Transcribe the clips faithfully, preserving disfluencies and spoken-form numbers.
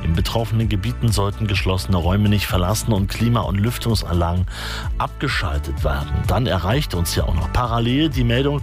In betroffenen Gebieten sollten geschlossene Räume nicht verlassen und Klima- und Lüftungsanlagen abgeschaltet werden. Dann erreicht uns ja auch noch parallel die Meldung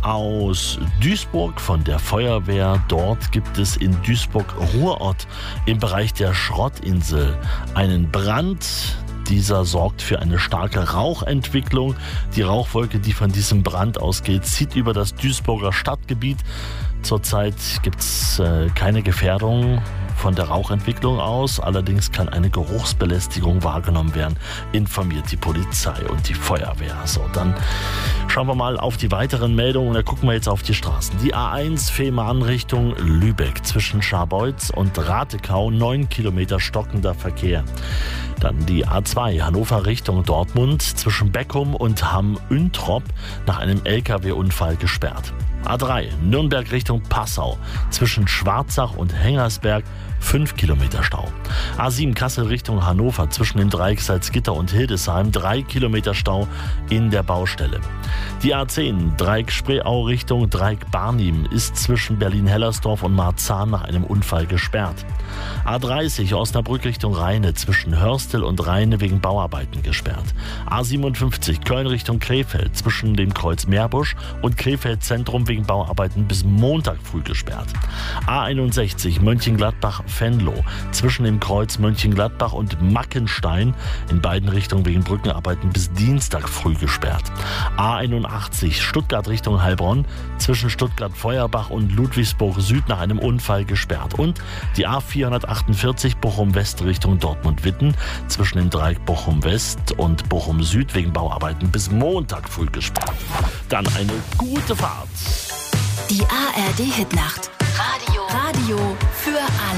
aus Duisburg von der Feuerwehr. Dort gibt es in Duisburg-Ruhrort im Bereich der Schrottinsel einen Brand. Dieser sorgt für eine starke Rauchentwicklung. Die Rauchwolke, die von diesem Brand ausgeht, zieht über das Duisburger Stadtgebiet. Zurzeit gibt es äh, keine Gefährdung von der Rauchentwicklung aus. Allerdings kann eine Geruchsbelästigung wahrgenommen werden, informiert die Polizei und die Feuerwehr. So, dann schauen wir mal auf die weiteren Meldungen. Da gucken wir jetzt auf die Straßen. Die A eins Fehmarn Richtung Lübeck zwischen Scharbeutz und Ratekau, neun Kilometer stockender Verkehr. Dann die A zwei Hannover Richtung Dortmund zwischen Beckum und Hamm-Üntrop nach einem L K W-Unfall gesperrt. A drei Nürnberg Richtung Passau zwischen Schwarzach und Hengersberg, fünf Kilometer Stau. A sieben Kassel Richtung Hannover zwischen dem Dreieck Salzgitter und Hildesheim, drei Kilometer Stau in der Baustelle. Die A zehn Dreieck Spreeau Richtung Dreieck Barnim ist zwischen Berlin-Hellersdorf und Marzahn nach einem Unfall gesperrt. A dreißig Osnabrück Richtung Rheine zwischen Hörstel und Rheine wegen Bauarbeiten gesperrt. A siebenundfünfzig Köln Richtung Krefeld zwischen dem Kreuz Meerbusch und Krefeld Zentrum wegen Bauarbeiten bis Montag früh gesperrt. A einundsechzig Mönchengladbach-Venlo zwischen dem Kreuz Mönchengladbach und Mackenstein in beiden Richtungen wegen Brückenarbeiten bis Dienstag früh gesperrt. A einundachtzig Stuttgart Richtung Heilbronn zwischen Stuttgart-Feuerbach und Ludwigsburg Süd nach einem Unfall gesperrt. Und die A vierhundertachtundvierzig Bochum West Richtung Dortmund-Witten zwischen dem Dreieck Bochum West und Bochum Süd wegen Bauarbeiten bis Montag früh gesperrt. Dann eine gute Fahrt. Die A R D-Hitnacht. Radio. Radio für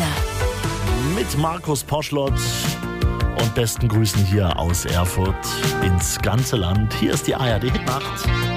alle. Mit Markus Poschlott und besten Grüßen hier aus Erfurt ins ganze Land. Hier ist die A R D-Hitnacht.